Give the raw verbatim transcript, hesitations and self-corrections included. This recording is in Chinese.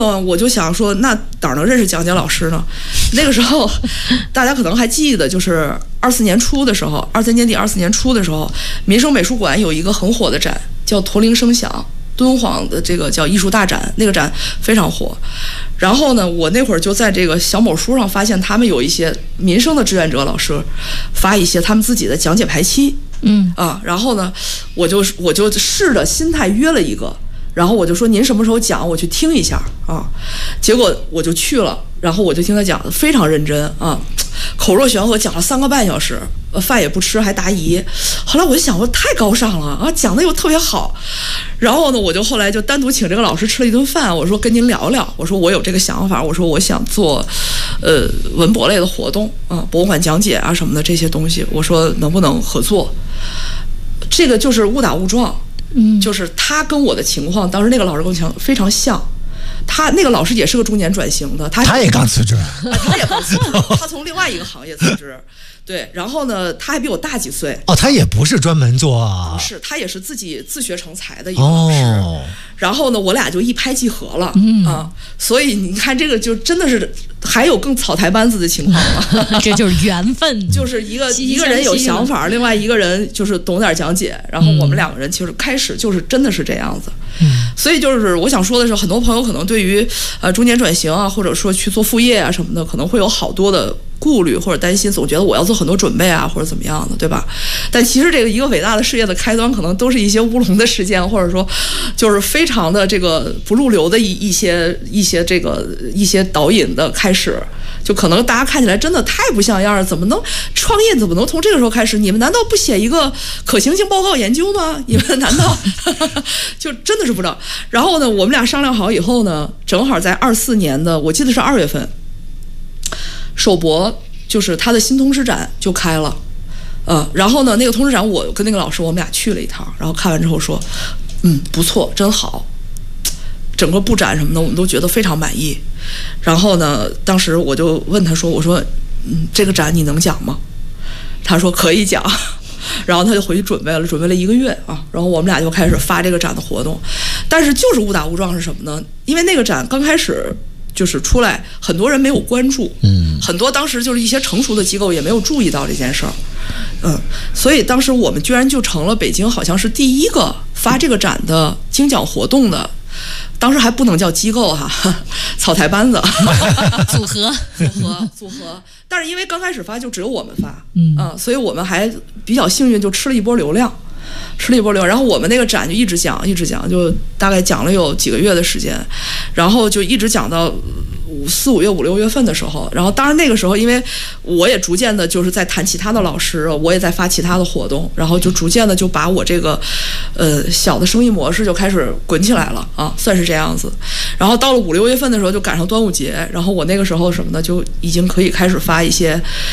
嗯，我就想说，那哪儿能认识讲解老师呢？那个时候，大家可能还记得，就是二四年初的时候，二三年底、二四年初的时候，民生美术馆有一个很火的展，叫“驼铃声响”，敦煌的这个叫艺术大展，那个展非常火。然后呢，我那会儿就在这个小某书上发现，他们有一些民生的志愿者老师发一些他们自己的讲解排期， 嗯啊，然后呢，我就我就试着心态约了一个。然后我就说您什么时候讲，我去听一下啊。结果我就去了，然后我就听他讲的非常认真啊，口若悬河，讲了三个半小时，呃，饭也不吃还答疑。后来我就想，我太高尚了啊，讲的又特别好。然后呢，我就后来就单独请这个老师吃了一顿饭，我说跟您聊聊，我说我有这个想法，我说我想做，呃，文博类的活动啊，博物馆讲解啊什么的这些东西，我说能不能合作？这个就是误打误撞。嗯，就是他跟我的情况，当时那个老师跟我情况非常像，他那个老师也是个中年转型的，他他也刚辞职， 他也刚辞职，他从另外一个行业辞职，对，然后呢，他还比我大几岁。 哦，他也不是专门做啊， 不是，他也是自己自学成才的一个老师。哦，然后呢，我俩就一拍即合了，嗯啊，所以你看这个就真的是还有更草台班子的情况了， 这就是缘分， 就是一个一个人有想法，另外一个人就是懂点讲解，然后我们两个人其实开始就是真的是这样子。嗯，所以就是我想说的是，很多朋友可能对于呃中年转型啊，或者说去做副业啊什么的，可能会有好多的顾虑或者担心，总觉得我要做很多准备啊，或者怎么样的，对吧？但其实这个一个伟大的事业的开端，可能都是一些乌龙的事件，或者说就是非常的这个不入流的一一些一些这个一些导引的开始。就可能大家看起来真的太不像样了，怎么能创业？怎么能从这个时候开始？你们难道不写一个可行性报告研究吗？你们难道就真的是不知道？然后呢，我们俩商量好以后呢，正好在二四年的，我记得是二月份，首博就是他的新通识展就开了，呃，然后呢，那个通识展我跟那个老师我们俩去了一趟，然后看完之后说，嗯，不错，真好。整个布展什么的，我们都觉得非常满意。然后呢，当时我就问他说：“我说，嗯，这个展你能讲吗？”他说可以讲。然后他就回去准备了，准备了一个月啊。然后我们俩就开始发这个展的活动。但是就是误打误撞是什么呢？因为那个展刚开始就是出来，很多人没有关注，嗯，很多当时就是一些成熟的机构也没有注意到这件事儿，嗯，所以当时我们居然就成了北京好像是第一个发这个展的精讲活动的。当时还不能叫机构哈，草台班子组合组合组合，但是因为刚开始发就只有我们发，嗯啊，所以我们还比较幸运，就吃了一波流量，吃了一波流量。然后我们那个展就一直讲，一直讲，就大概讲了有几个月的时间，然后就一直讲到五四五月五六月份的时候。然后当然那个时候，因为我也逐渐的就是在谈其他的老师，我也在发其他的活动，然后就逐渐的就把我这个呃小的生意模式就开始滚起来了啊，算是这样子。然后到了五六月份的时候，就赶上端午节，然后我那个时候什么呢，就已经可以开始发一些